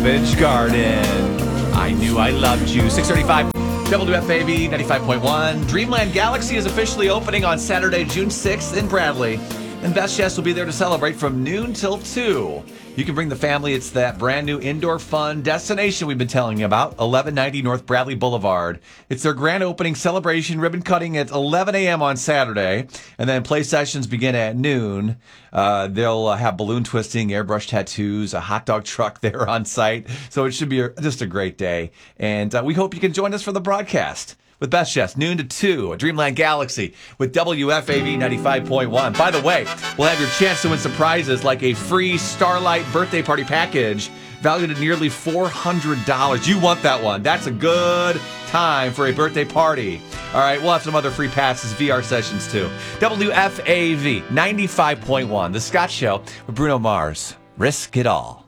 Savage Garden. I knew I loved you. 635 WFAB 95.1. Dreamland Galaxy is officially opening on Saturday, June 6th in Bradley. And Best Chefs will be there to celebrate from noon till 2. You can bring the family. It's that brand new indoor fun destination we've been telling you about, 1190 North Bradley Boulevard. It's their grand opening celebration, ribbon cutting at 11 a.m. on Saturday. And then play sessions begin at noon. They'll have balloon twisting, airbrush tattoos, a hot dog truck there on site. So it should be just a great day. And we hope you can join us for the broadcast with Best Chefs, noon to 2 at Dreamland Galaxy with WFAV 95.1. By the way, we'll have your chance to win some prizes like a free Starlight birthday party package valued at nearly $400. You want that one. That's a good time for a birthday party. All right, we'll have some other free passes, VR sessions too. WFAV 95.1, The Scott Show with Bruno Mars. Risk it all.